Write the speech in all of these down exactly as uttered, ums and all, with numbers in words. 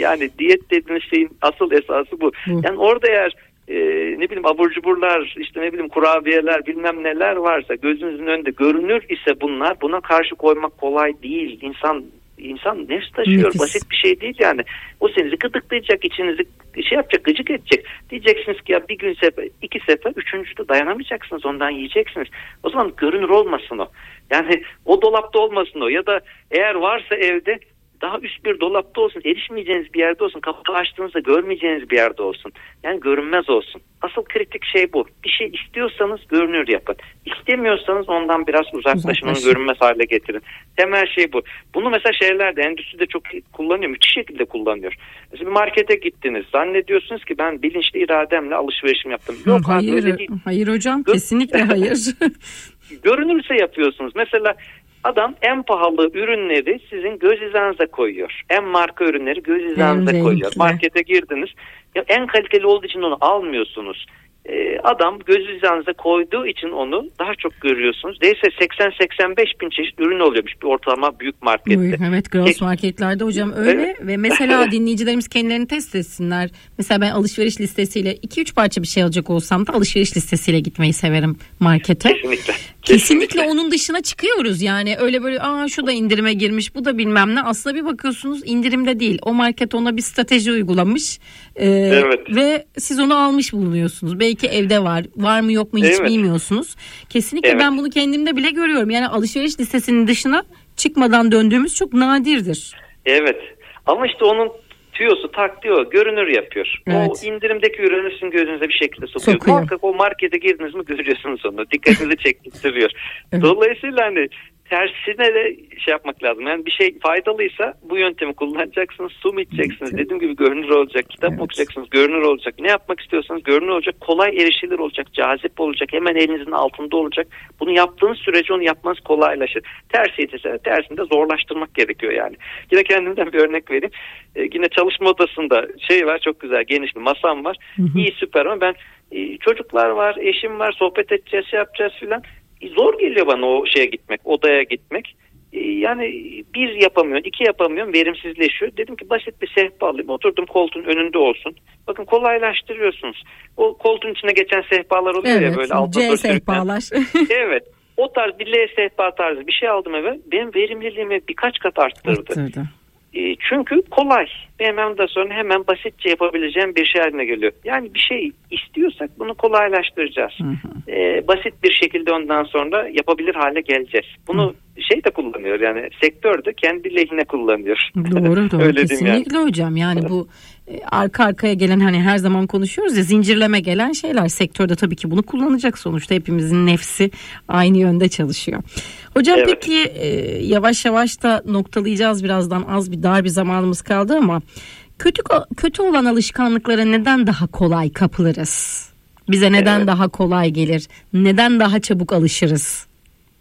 Yani diyet dediğiniz şeyin asıl esası bu. Hı. Yani orada eğer e, ne bileyim abur cuburlar, işte ne bileyim kurabiyeler, bilmem neler varsa, gözünüzün önünde görünür ise bunlar, buna karşı koymak kolay değil. İnsan İnsan nefs taşıyor. Nefis. Basit bir şey değil yani. O seni gıdıklayacak, içinizi şey yapacak, gıcık edecek. Diyeceksiniz ki ya bir gün sefer, iki sefer, üçüncüde dayanamayacaksınız. Ondan yiyeceksiniz. O zaman görünür olmasın o. Yani o dolapta olmasın o. Ya da eğer varsa evde daha üst bir dolapta olsun. Erişmeyeceğiniz bir yerde olsun. Kapıyı açtığınızda görmeyeceğiniz bir yerde olsun. Yani görünmez olsun. Asıl kritik şey bu. Bir şey istiyorsanız görünür yapın. İstemiyorsanız ondan biraz uzaklaşın. Onu görünmez hale getirin. Temel şey bu. Bunu mesela şeylerde, endüstride çok kullanıyor. Müthiş şekilde kullanıyor. Mesela bir markete gittiniz. Zannediyorsunuz ki ben bilinçli irademle alışverişim yaptım. Yok, hayır, öyle değil. Hayır hocam. Gör- kesinlikle hayır. Görünürse yapıyorsunuz. Mesela adam en pahalı ürünleri sizin göz hizanıza koyuyor. En marka ürünleri göz hizanıza en koyuyor. Renkli. Markete girdiniz. Ya en kaliteli olduğu için onu almıyorsunuz. Ee, adam göz hizanıza koyduğu için onu daha çok görüyorsunuz. Değilse seksen seksen beş bin çeşit ürün oluyormuş bir ortalama büyük markette. Uy, evet, gross marketlerde hocam öyle. Evet. Ve mesela dinleyicilerimiz kendilerini test etsinler. Mesela ben alışveriş listesiyle iki üç parça bir şey alacak olsam da alışveriş listesiyle gitmeyi severim markete. Kesinlikle. Kesinlikle, Kesinlikle onun dışına çıkıyoruz yani. Öyle böyle aa şu da indirime girmiş, bu da bilmem ne. Aslında bir bakıyorsunuz indirimde değil. O market ona bir strateji uygulamış. Ee, evet. Ve siz onu almış bulunuyorsunuz. Belki evde var. Var mı yok mu hiç evet. bilmiyorsunuz. Kesinlikle evet. Ben bunu kendimde bile görüyorum. Yani alışveriş listesinin dışına çıkmadan döndüğümüz çok nadirdir. Evet. Ama işte onun tüyosu tak diyor, görünür yapıyor. Evet. O indirimdeki ürünü sizin gözünüze bir şekilde sokuyor. Muhakkak o markete girdiniz mi göreceksiniz onu. Dikkatinizi çektiriyor. Evet. Dolayısıyla hani tersine de şey yapmak lazım. Yani bir şey faydalıysa bu yöntemi kullanacaksınız. Su mu içeceksiniz? Evet. Dediğim gibi görünür olacak. Kitap evet. mı okuyacaksınız? Görünür olacak. Ne yapmak istiyorsanız görünür olacak. Kolay erişilir olacak. Cazip olacak. Hemen elinizin altında olacak. Bunu yaptığınız sürece onu yapmanız kolaylaşır. Tersi ise tersini de zorlaştırmak gerekiyor yani. Yine kendimden bir örnek vereyim. Ee, yine çalışma odasında şey var, çok güzel geniş bir masam var. Hı hı. İyi, süper, ama ben e, çocuklar var, eşim var, sohbet edeceğiz, şey yapacağız filan. Zor geliyor bana o şeye gitmek, odaya gitmek. Yani bir yapamıyorum, iki yapamıyorum, verimsizleşiyor. Dedim ki basit bir sehpa alayım, oturdum koltuğun önünde olsun. Bakın kolaylaştırıyorsunuz. O koltuğun içine geçen sehpalar oluyor evet, ya böyle. C sehpalar. Evet, o tarz bir L sehpa tarzı bir şey aldım eve. Benim verimliliğimi birkaç kat arttırdı. Arttırdı. Çünkü kolay. Hemen de sonra hemen basitçe yapabileceğim bir şey haline geliyor. Yani bir şey istiyorsak bunu kolaylaştıracağız. Hı hı. Ee, basit bir şekilde ondan sonra yapabilir hale geleceğiz. Bunu hı. şey de kullanıyor yani sektörde kendi lehine kullanıyor. Doğru doğru. Kesinlikle yani. Hocam yani bu arka arkaya gelen, hani her zaman konuşuyoruz ya, zincirleme gelen şeyler sektörde tabii ki bunu kullanacak, sonuçta hepimizin nefsi aynı yönde çalışıyor. Hocam evet. Peki yavaş yavaş da noktalayacağız, birazdan az bir dar bir zamanımız kaldı ama kötü kötü olan alışkanlıklara neden daha kolay kapılırız? Bize neden evet. daha kolay gelir? Neden daha çabuk alışırız?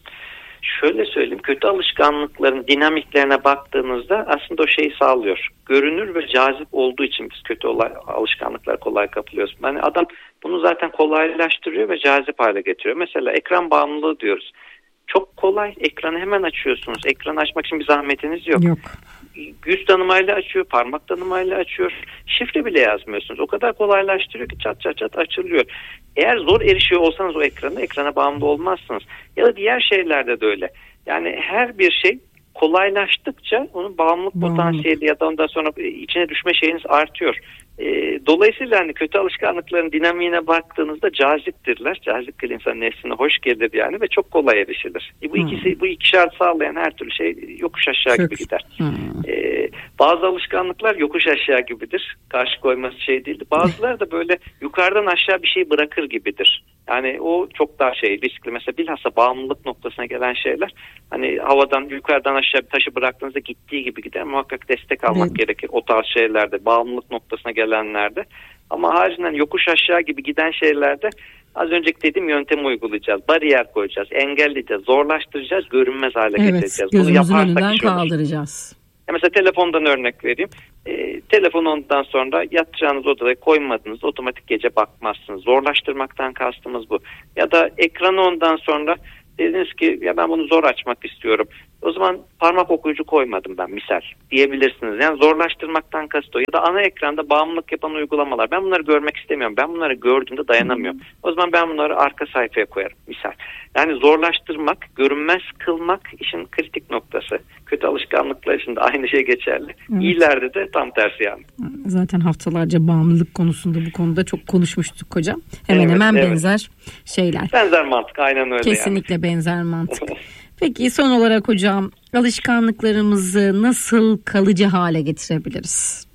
Şöyle söyleyeyim, kötü alışkanlıkların dinamiklerine baktığınızda aslında o şeyi sağlıyor. Görünür ve cazip olduğu için biz kötü alışkanlıklar kolay kapılıyoruz. Yani adam bunu zaten kolaylaştırıyor ve cazip hale getiriyor. Mesela ekran bağımlılığı diyoruz. Çok kolay, ekranı hemen açıyorsunuz. Ekranı açmak için bir zahmetiniz yok. Yok. Yüz tanımayla açıyor, parmak tanımayla açıyor. Şifre bile yazmıyorsunuz. O kadar kolaylaştırıyor ki çat çat çat açılıyor. Eğer zor erişiyor olsanız o ekrana, ekrana bağımlı olmazsınız. Ya da diğer şeylerde de öyle. Yani her bir şey kolaylaştıkça onun bağımlılık hmm. potansiyeli ya da ondan sonra içine düşme şeyiniz artıyor. E, dolayısıyla hani kötü alışkanlıkların dinamiğine baktığınızda caziptirler. Cazip kıl insan nefsine hoş gelir yani ve çok kolay erişilir. E, bu hmm. ikisi, bu iki şart sağlayan her türlü şey yokuş aşağı çok. gibi gider. Hmm. E, bazı alışkanlıklar yokuş aşağı gibidir. Karşı koyması şey değildir. Bazıları da böyle yukarıdan aşağı bir şey bırakır gibidir. Yani o çok daha şey riskli. Mesela bilhassa bağımlılık noktasına gelen şeyler, hani havadan yukarıdan aşağı bir taşı bıraktığınızda gittiği gibi gider. Muhakkak destek almak evet. gerekir o tarz şeylerde, bağımlılık noktasına gelenlerde. Ama haricinden yokuş aşağı gibi giden şeylerde az önceki dediğim yöntemi uygulayacağız. Bariyer koyacağız, engelleyeceğiz, zorlaştıracağız, görünmez hale evet, getireceğiz. Bunu yaparsak önünden kaldıracağız. Ya mesela telefondan örnek vereyim. E, telefonu ondan sonra yatacağınız odaya koymadınız, otomatik gece bakmazsınız. Zorlaştırmaktan kastımız bu. Ya da ekranı ondan sonra dediniz ki ya ben bunu zor açmak istiyorum. O zaman parmak okuyucu koymadım ben misal diyebilirsiniz. Yani zorlaştırmaktan kastı o. Ya da ana ekranda bağımlılık yapan uygulamalar. Ben bunları görmek istemiyorum. Ben bunları gördüğümde dayanamıyorum. O zaman ben bunları arka sayfaya koyarım misal. Yani zorlaştırmak, görünmez kılmak işin kritik noktası. Kötü alışkanlıklar için de aynı şey geçerli. Evet. İyilerde de tam tersi yani. Zaten haftalarca bağımlılık konusunda bu konuda çok konuşmuştuk hocam. Hemen evet, hemen evet. benzer şeyler. Benzer mantık, aynen öyle. Kesinlikle yani. benzer mantık. Peki son olarak hocam, alışkanlıklarımızı nasıl kalıcı hale getirebiliriz?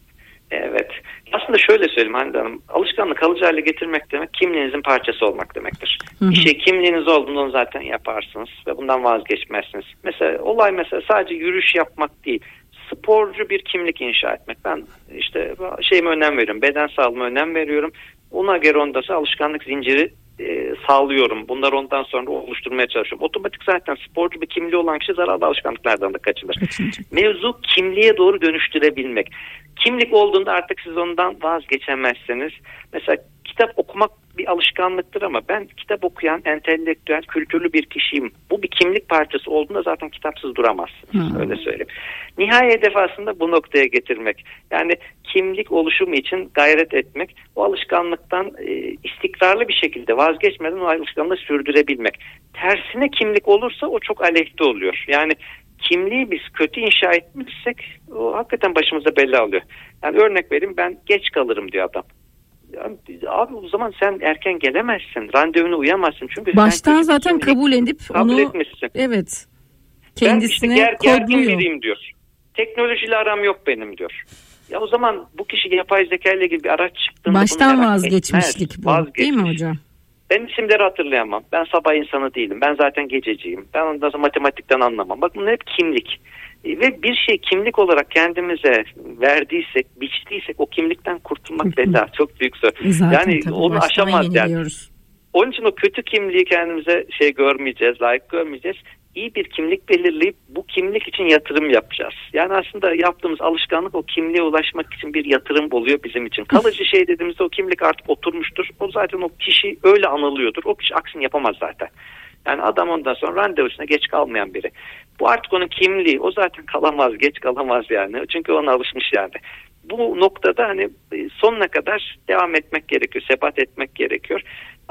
Evet. Aslında şöyle söyleyeyim Hande Hanım. Alışkanlık kalıcı hale getirmek demek kimliğinizin parçası olmak demektir. Hı hı. Bir şey kimliğiniz olduğunda onu zaten yaparsınız ve bundan vazgeçmezsiniz. Mesela olay mesela sadece yürüyüş yapmak değil. Sporcu bir kimlik inşa etmek. Ben işte şeyime önem veriyorum. Beden sağlığıma önem veriyorum. Ona göre ondası alışkanlık zinciri E, sağlıyorum. Bunları ondan sonra oluşturmaya çalışıyorum. Otomatik zaten sporcu bir kimliği olan kişi zararlı alışkanlıklardan da kaçınır. Kaçınacak. Mevzu kimliğe doğru dönüştürebilmek. Kimlik olduğunda artık siz ondan vazgeçemezsiniz. Mesela kitap okumak bir alışkanlıktır ama ben kitap okuyan, entelektüel, kültürlü bir kişiyim. Bu bir kimlik parçası olduğunda zaten kitapsız duramazsınız. Hmm. Öyle söyleyeyim. Nihai hedef aslında bu noktaya getirmek. Yani kimlik oluşumu için gayret etmek. O alışkanlıktan e, istikrarlı bir şekilde vazgeçmeden o alışkanlığı sürdürebilmek. Tersine kimlik olursa o çok aleyhte oluyor. Yani kimliği biz kötü inşa etmişsek o hakikaten başımıza bela alıyor. Yani örnek vereyim, ben geç kalırım diyor adam. Yani, abi o zaman sen erken gelemezsin. Randevuna uyamazsın. Çünkü baştan sen zaten kabul edip kabul onu etmişsin. Evet. Kendisine ben işte ger, gergin biriyim diyor. Teknolojiyle aram yok benim diyor. Ya o zaman bu kişi yapay zeka ile ilgili bir araç çıktığında baştan vazgeçmişlik etmez. Bu. Vazgeçmiş. Değil mi hocam? Ben isimleri hatırlayamam. Ben sabah insanı değilim. Ben zaten gececiyim. Ben ondan sonra matematikten anlamam. Bak bunlar hep kimlik. Ve bir şey kimlik olarak kendimize verdiysek, biçtiysek o kimlikten kurtulmak bela. Çok büyük zor. Yani onu aşamaz yani. Onun için o kötü kimliği kendimize şey görmeyeceğiz, layık görmeyeceğiz. İyi bir kimlik belirleyip bu kimlik için yatırım yapacağız. Yani aslında yaptığımız alışkanlık o kimliğe ulaşmak için bir yatırım oluyor bizim için. Kalıcı şey dediğimizde o kimlik artık oturmuştur. O zaten o kişi öyle anılıyordur. O kişi aksini yapamaz zaten. Yani adam ondan sonra randevusuna geç kalmayan biri. Bu artık onun kimliği. O zaten kalamaz, geç kalamaz yani. Çünkü ona alışmış yani. Bu noktada hani sonuna kadar devam etmek gerekiyor, sebat etmek gerekiyor.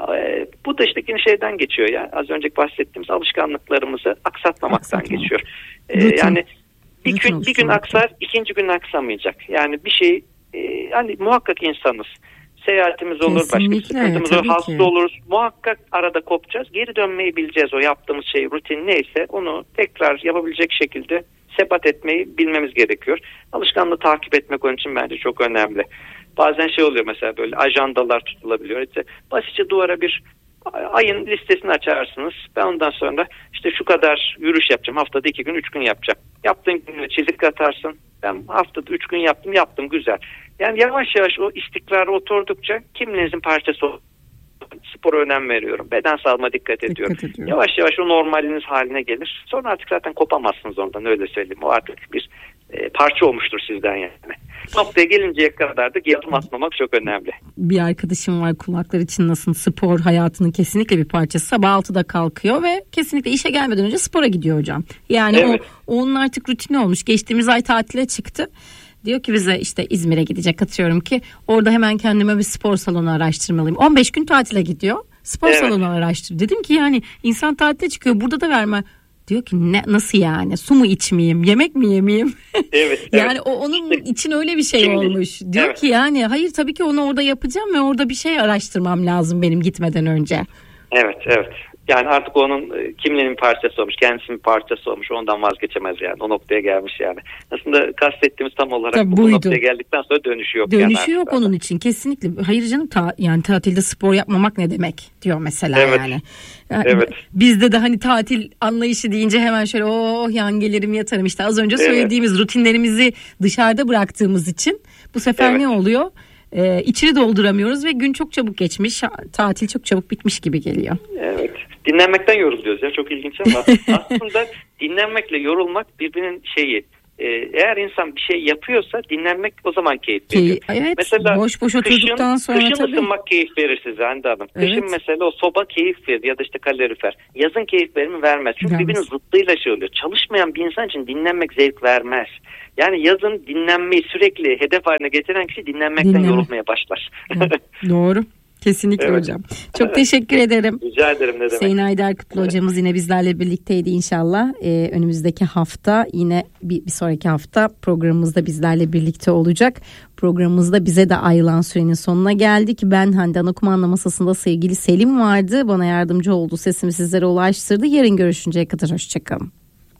Bu da işte yine şeyden geçiyor ya. Az önce bahsettiğimiz alışkanlıklarımızı aksatmamaktan Aksatma. geçiyor. Ee, yani bir Lütfen gün bir gün aksar, ikinci gün aksamayacak. Yani bir şey e, hani muhakkak insanız. Seyahatimiz olur, Kesinlikle, başka sıkıntımız olur, hasta ki. oluruz. Muhakkak arada kopacağız. Geri dönmeyi bileceğiz. O yaptığımız şey, rutin neyse onu tekrar yapabilecek şekilde sebat etmeyi bilmemiz gerekiyor. Alışkanlığı takip etmek onun için bence çok önemli. Bazen şey oluyor mesela, böyle ajandalar tutulabiliyor. İşte basitçe duvara bir ayın listesini açarsınız. Ben ondan sonra işte şu kadar yürüyüş yapacağım. Haftada iki gün, üç gün yapacağım. Yaptığın gününe çizik atarsın. Ben haftada üç gün yaptım, yaptım güzel. Yani yavaş yavaş o istikrara oturdukça kimliğinizin parçası olur. Spora önem veriyorum. Beden sağlığıma dikkat ediyorum. Dikkat ediyorum. Yavaş yavaş o normaliniz haline gelir. Sonra artık zaten kopamazsınız ondan, öyle söyleyeyim. O artık bir e, parça olmuştur sizden yani. Noktaya gelinceye kadar da adım atmamak çok önemli. Bir arkadaşım var, kulakları çınlasın, spor hayatının kesinlikle bir parçası. Sabah altıda kalkıyor ve kesinlikle işe gelmeden önce spora gidiyor hocam. Yani evet. o onun artık rutini olmuş. Geçtiğimiz ay tatile çıktı. Diyor ki bize işte İzmir'e gidecek, atıyorum ki orada hemen kendime bir spor salonu araştırmalıyım. on beş gün tatile gidiyor. Spor evet. salonu araştır. Dedim ki yani insan tatile çıkıyor, burada da verme. Diyor ki ne, nasıl yani, su mu içmeyeyim, yemek mi yemeyeyim? Evet. yani evet. o onun için öyle bir şey Şimdi, olmuş. Diyor evet. ki yani hayır tabii ki onu orada yapacağım ve orada bir şey araştırmam lazım benim gitmeden önce. Evet evet. Yani artık onun kimliğinin parçası olmuş, kendisinin parçası olmuş, ondan vazgeçemez yani, o noktaya gelmiş yani. Aslında kastettiğimiz tam olarak Tabii bu buydu. noktaya geldikten sonra dönüşü yok. Dönüşü yani yok onun için kesinlikle. Hayır canım, ta, yani tatilde spor yapmamak ne demek diyor mesela evet. yani. yani. Evet. Bizde de hani tatil anlayışı deyince hemen şöyle oh yan gelirim yatarım, işte az önce söylediğimiz evet. rutinlerimizi dışarıda bıraktığımız için bu sefer evet. ne oluyor? Ee, içini dolduramıyoruz ve gün çok çabuk geçmiş, tatil çok çabuk bitmiş gibi geliyor. Evet. Dinlenmekten yoruluyoruz ya, çok ilginç ama aslında dinlenmekle yorulmak birbirinin şeyi, eğer insan bir şey yapıyorsa dinlenmek o zaman keyif veriyor. Evet, mesela boş boş oturduktan sonra kışın tabii. ısınmak keyif verir size Hande Hanım. Kışın evet. mesela o soba keyif verir ya da işte kalorifer. Yazın keyif verir mi? Vermez. Çünkü Vermez. birbirinin zıttıyla şey oluyor. Çalışmayan bir insan için dinlenmek zevk vermez. Yani yazın dinlenmeyi sürekli hedef haline getiren kişi dinlenmekten Dinleme. yorulmaya başlar. Evet, doğru. Kesinlikle evet. hocam. Çok evet. teşekkür ederim. Rica ederim, ne demek. Sayın Haydar Kutlu evet. hocamız yine bizlerle birlikteydi inşallah. Ee, önümüzdeki hafta yine bir, bir sonraki hafta programımızda bizlerle birlikte olacak. Programımızda bize de ayrılan sürenin sonuna geldik. Ben Hande Okuman'la masasında sevgili Selim vardı. Bana yardımcı oldu. Sesimi sizlere ulaştırdı. Yarın görüşünceye kadar hoşçakalın.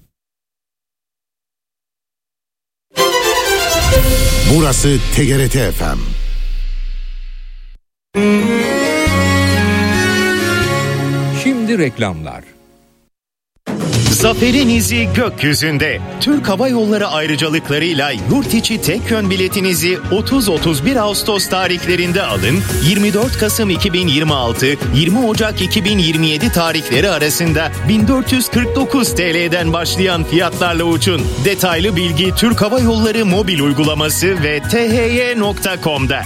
Burası T G R T F M. Şimdi reklamlar. Zaferin izi gökyüzünde. Türk Hava Yolları ayrıcalıklarıyla yurt içi tek yön biletinizi otuz otuz bir Ağustos tarihlerinde alın. yirmi dört Kasım iki bin yirmi altı yirmi Ocak iki bin yirmi yedi tarihleri arasında bin dört yüz kırk dokuz T L'den başlayan fiyatlarla uçun. Detaylı bilgi Türk Hava Yolları mobil uygulaması ve t h y nokta com'da.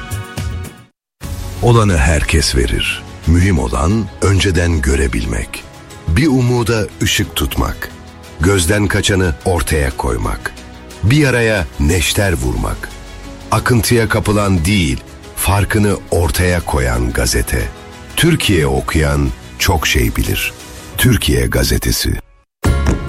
Olanı herkes verir. Mühim olan önceden görebilmek. Bir umuda ışık tutmak. Gözden kaçanı ortaya koymak. Bir yaraya neşter vurmak. Akıntıya kapılan değil, farkını ortaya koyan gazete. Türkiye okuyan çok şey bilir. Türkiye Gazetesi.